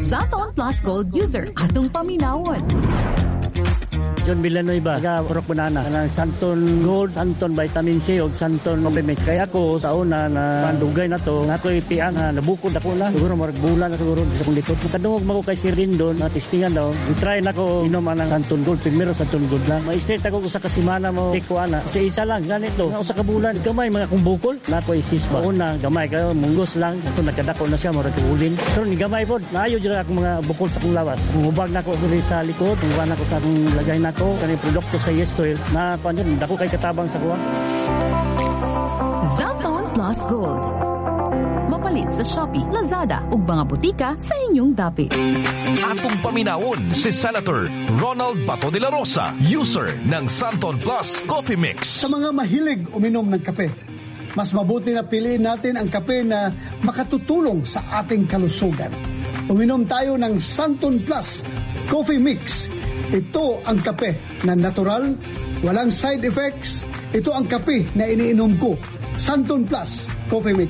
Santon Plus Gold user atong paminawon. John Villanueva, taga Purok Banana, ng Santon Gold, Santon Vitamin C o Santon Coffee Mix. Kaya ako sa una na pandugay na to, ako'y piang nabukod ako na. Siguro maragbulan na siguro sa kong likod. Nakadungog mo ko kay Sir Rindon, testingan daw. I-try na ko inom ang Santon Gold. Primero Santon Gold lang. Ma-straight ako sa kasimana mo. Tikuha na. Kasi isa lang, ganito. Sa kabulan, gamay mga kong bukol. Na ako isisba. Una, gamay kayo, munggos lang. Ito nagkadako na siya, maragulin. Pero ni gamay po, naayo dyan ako mga bukol sa kong lawas. Hubag na ako sa likod, hubag na ako sa akong lagay na ko. Kani produkto sa Yes Oil na panyan, dako kay katabang sa kuha. Santon Plus Gold. Mapalit sa Shopee, Lazada ug mga butika sa inyong dapit. Atong paminawon si Senator Ronald Bato de la Rosa, user ng Santon Plus Coffee Mix. Sa mga mahilig uminom ng kape, mas mabuti na piliin natin ang kape na makatutulong sa ating kalusugan. Uminom tayo ng Santon Plus Coffee Mix. Ito ang kape na natural, walang side effects. Ito ang kape na iniinom ko, Santon Plus Coffee Mix.